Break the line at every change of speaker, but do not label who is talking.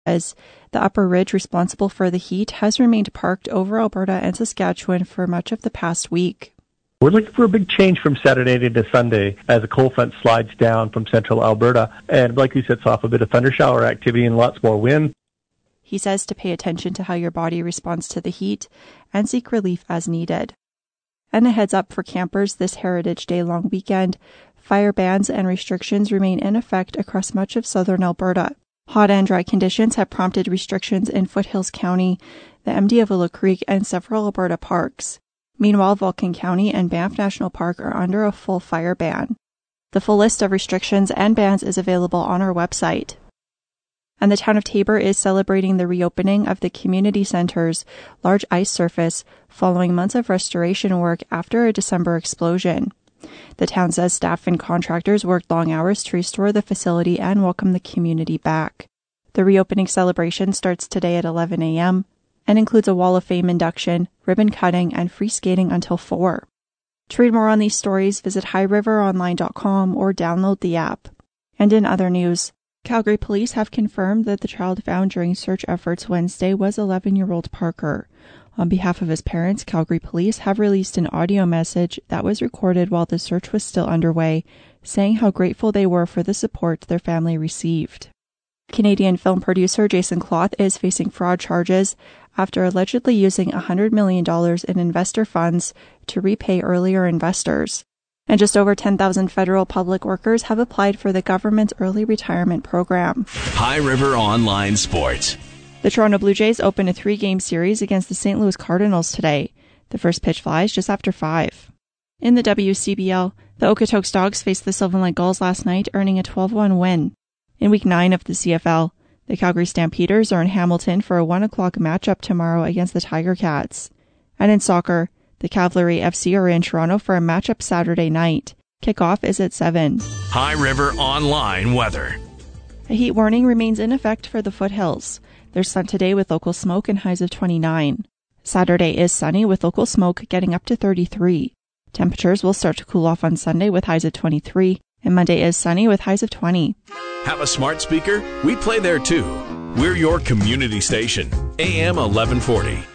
As the upper ridge responsible for the heat has remained parked over Alberta and Saskatchewan for much of the past week.
We're looking for a big change from Saturday to Sunday as a cold front slides down from central Alberta and likely sets off a bit of thundershower activity and lots more wind.
He says to pay attention to how your body responds to the heat and seek relief as needed. And a heads up for campers this Heritage Day long weekend, fire bans and restrictions remain in effect across much of southern Alberta. Hot and dry conditions have prompted restrictions in Foothills County, the MD of Willow Creek, and several Alberta parks. Meanwhile, Vulcan County and Banff National Park are under a full fire ban. The full list of restrictions and bans is available on our website. And the town of Taber is celebrating the reopening of the community center's large ice surface following months of restoration work after a December explosion. The town says staff and contractors worked long hours to restore the facility and welcome the community back. The reopening celebration starts today at 11 a.m. and includes a Wall of Fame induction, ribbon cutting, and free skating until 4. To read more on these stories, visit highriveronline.com or download the app. And in other news, Calgary police have confirmed that the child found during search efforts Wednesday was 11-year-old Parker. On behalf of his parents, Calgary police have released an audio message that was recorded while the search was still underway, saying how grateful they were for the support their family received. Canadian film producer Jason Cloth is facing fraud charges after allegedly using $100 million in investor funds to repay earlier investors. And just over 10,000 federal public workers have applied for the government's early retirement program.
High River Online Sports.
The Toronto Blue Jays open a 3-game series against the St. Louis Cardinals today. The first pitch flies just after 5. In the WCBL, the Okotoks Dogs faced the Sylvan Lake Gulls last night, earning a 12-1 win. In Week 9 of the CFL, the Calgary Stampeders are in Hamilton for a 1 o'clock matchup tomorrow against the Tiger Cats. And in soccer, the Cavalry FC are in Toronto for a matchup Saturday night. Kickoff is at 7.
High River Online weather.
A heat warning remains in effect for the foothills. There's sun today with local smoke and highs of 29. Saturday is sunny with local smoke getting up to 33. Temperatures will start to cool off on Sunday with highs of 23. And Monday is sunny with highs of 20.
Have a smart speaker? We play there too. We're your community station. AM 1140.